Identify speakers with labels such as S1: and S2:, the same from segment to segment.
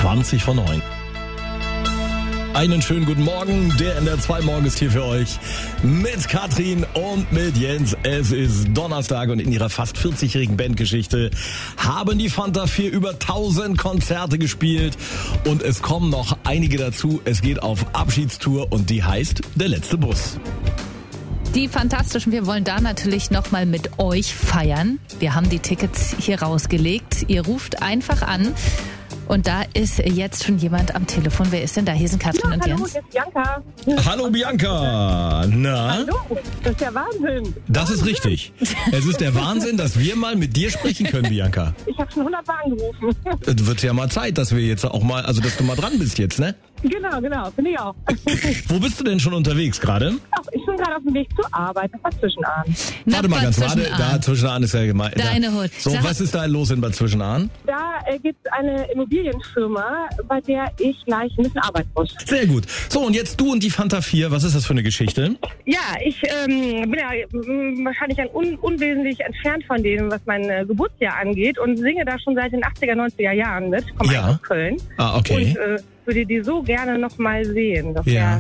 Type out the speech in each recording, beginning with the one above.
S1: 20 vor 9. Einen schönen guten Morgen, der NDR 2 Morgen ist hier für euch mit Katrin und mit Jens. Es ist Donnerstag und in ihrer fast 40-jährigen Bandgeschichte haben die Fanta 4 über 1000 Konzerte gespielt und es kommen noch einige dazu. Es geht auf Abschiedstour und die heißt Der letzte Bus.
S2: Die Fantastischen, wir wollen da natürlich nochmal mit euch feiern. Wir haben die Tickets hier rausgelegt. Ihr ruft einfach an. Und da ist jetzt schon jemand am Telefon. Wer ist denn da? Hier sind Katrin und Jens.
S3: Hallo, hier ist Bianca.
S1: Hallo Bianca. Na?
S3: Hallo, das ist der Wahnsinn.
S1: Das ist richtig. Es ist der Wahnsinn, dass wir mal mit dir sprechen können, Bianca.
S3: Ich habe schon 100 Mal angerufen.
S1: Es wird ja mal Zeit, dass wir jetzt auch mal, also dass du mal dran bist jetzt, ne?
S3: Genau, finde ich auch.
S1: Wo bist du denn schon unterwegs gerade?
S3: Ach, ich bin gerade auf dem Weg zur Arbeit, das war Zwischenahn.
S1: Warte mal ganz, da Zwischenahn ist ja gemein.
S2: Deine Hut.
S1: So, was ist da los in Bad Zwischenahn?
S3: Da gibt es eine Immobilienfirma, bei der ich gleich ein bisschen arbeiten muss.
S1: Sehr gut. So, und jetzt du und die Fanta 4, was ist das für eine Geschichte?
S3: Ja, ich bin ja wahrscheinlich unwesentlich entfernt von dem, was mein Geburtsjahr angeht und singe da schon seit den 80er, 90er Jahren mit. Komme aus Köln.
S1: Ah, okay.
S3: Und würde die so gerne noch mal sehen.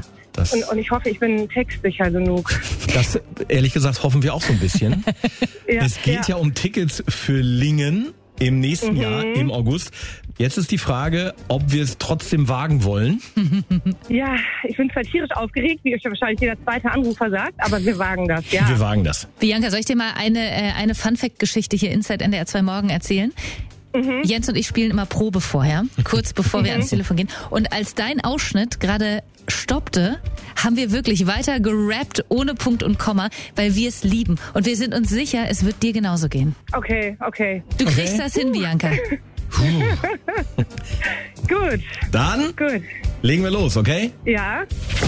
S3: Und ich hoffe, ich bin textsicher genug.
S1: Das, ehrlich gesagt, hoffen wir auch so ein bisschen. Es geht ja um Tickets für Lingen im nächsten Jahr, im August. Jetzt ist die Frage, ob wir es trotzdem wagen wollen.
S3: Ja, ich bin zwar tierisch aufgeregt, wie euch wahrscheinlich jeder zweite Anrufer sagt, aber wir wagen das, ja.
S1: Wir wagen das.
S2: Bianca, soll ich dir mal eine Fun-Fact-Geschichte hier Inside NDR 2 Morgen erzählen? Jens und ich spielen immer Probe vorher, kurz bevor wir ans Telefon gehen. Und als dein Ausschnitt gerade stoppte, haben wir wirklich weiter gerappt, ohne Punkt und Komma, weil wir es lieben. Und wir sind uns sicher, es wird dir genauso gehen.
S3: Okay.
S2: Du kriegst das hin, Bianca.
S3: Gut.
S1: Dann legen wir los, okay?
S3: Ja.